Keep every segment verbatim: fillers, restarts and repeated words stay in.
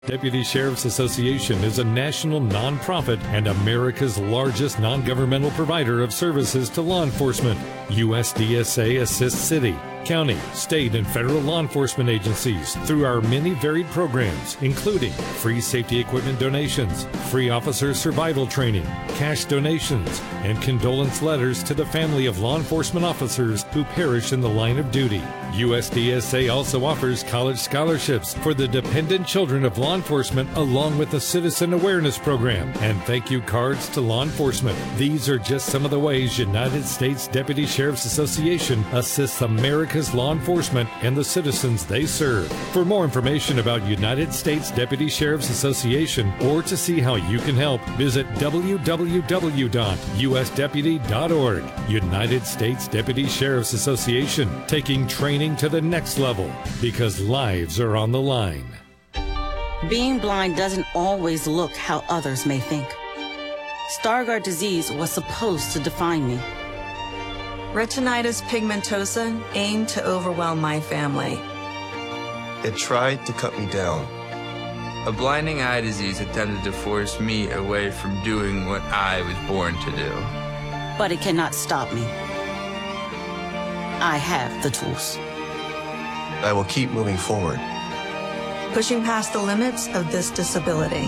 Deputy Sheriff's Association is a national nonprofit and America's largest non-governmental provider of services to law enforcement. U S D S A assists city, county, state, and federal law enforcement agencies through our many varied programs, including free safety equipment donations, free officer survival training, cash donations, and condolence letters to the family of law enforcement officers who perish in the line of duty. U S D S A also offers college scholarships for the dependent children of law enforcement, along with a citizen awareness program and thank you cards to law enforcement. These are just some of the ways United States Deputy Sheriff's Association assists America's law enforcement and the citizens they serve. For more information about United States Deputy Sheriff's Association or to see how you can help, visit w w w dot u s deputy dot org. United States Deputy Sheriff's Association, taking training to the next level because lives are on the line. Being blind doesn't always look how others may think. Stargardt disease was supposed to define me. Retinitis pigmentosa aimed to overwhelm my family. It tried to cut me down. A blinding eye disease attempted to force me away from doing what I was born to do. But it cannot stop me. I have the tools. I will keep moving forward, pushing past the limits of this disability.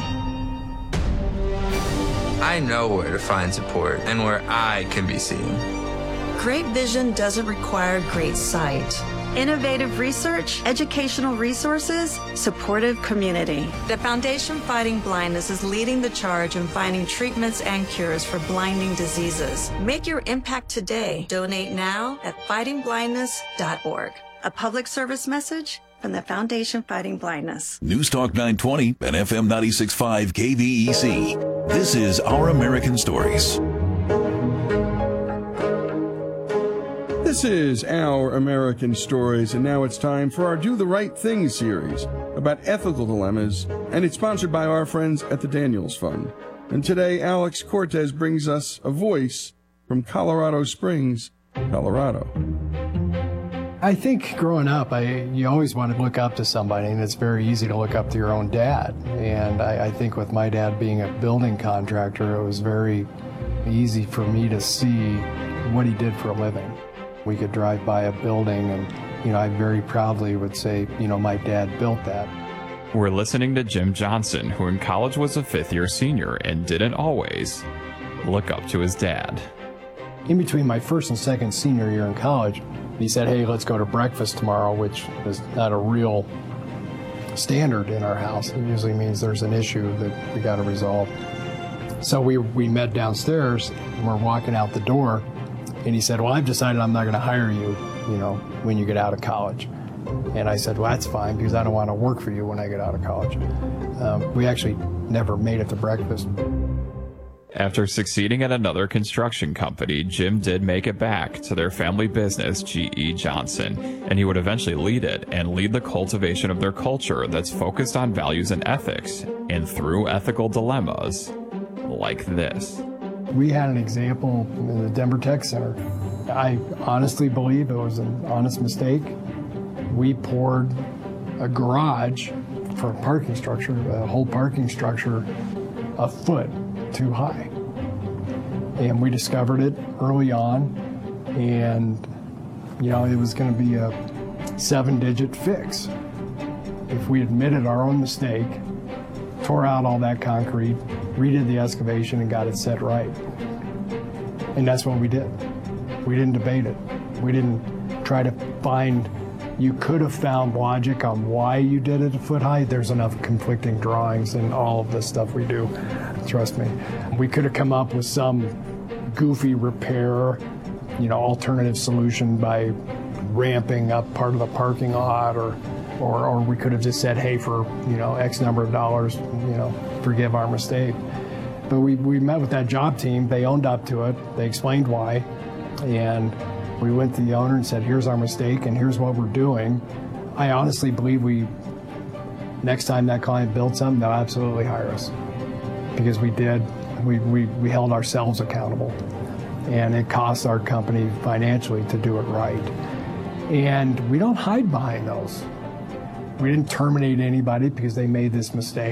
I know where to find support and where I can be seen. Great vision doesn't require great sight. Innovative research, educational resources, supportive community. The Foundation Fighting Blindness is leading the charge in finding treatments and cures for blinding diseases. Make your impact today. Donate now at fighting blindness dot org. A public service message from the Foundation Fighting Blindness. News Talk nine twenty and F M ninety-six point five K V E C. This is Our American Stories. This is Our American Stories, and now it's time for our Do the Right Thing series about ethical dilemmas, and it's sponsored by our friends at the Daniels Fund. And today, Alex Cortez brings us a voice from Colorado Springs, Colorado. I think growing up, I you always want to look up to somebody, and it's very easy to look up to your own dad. And I, I think with my dad being a building contractor, it was very easy for me to see what he did for a living. We could drive by a building and, you know, I very proudly would say, you know, my dad built that. We're listening to Jim Johnson, who in college was a fifth-year senior and didn't always look up to his dad. In between my first and second senior year in college, he said, hey, let's go to breakfast tomorrow, which is not a real standard in our house. It usually means there's an issue that we got to resolve. So we, we met downstairs, and we're walking out the door, and he said, well, I've decided I'm not going to hire you, you know, when you get out of college. And I said, well, that's fine, because I don't want to work for you when I get out of college. Um, we actually never made it to breakfast. After succeeding at another construction company, Jim did make it back to their family business, G E Johnson, and he would eventually lead it and lead the cultivation of their culture that's focused on values and ethics, and through ethical dilemmas like this. We had an example in the Denver Tech Center. I honestly believe it was an honest mistake. We poured a garage for a parking structure, a whole parking structure, a foot too high. And we discovered it early on, and you know, it was going to be a seven-digit fix. If we admitted our own mistake, tore out all that concrete, redid the excavation, and got it set right. And that's what we did. We didn't debate it. We didn't try to find, you could have found logic on why you did it a foot high. There's enough conflicting drawings in all of the stuff we do, trust me. We could have come up with some goofy repair, you know, alternative solution by ramping up part of the parking lot, or Or, or we could have just said, hey, for, you know, X number of dollars, you know, forgive our mistake. But we, we met with that job team. They owned up to it. They explained why. And we went to the owner and said, here's our mistake and here's what we're doing. I honestly believe we, next time that client builds something, they'll absolutely hire us. Because we did, we, we, we held ourselves accountable. And it cost our company financially to do it right. And we don't hide behind those. We didn't terminate anybody because they made this mistake.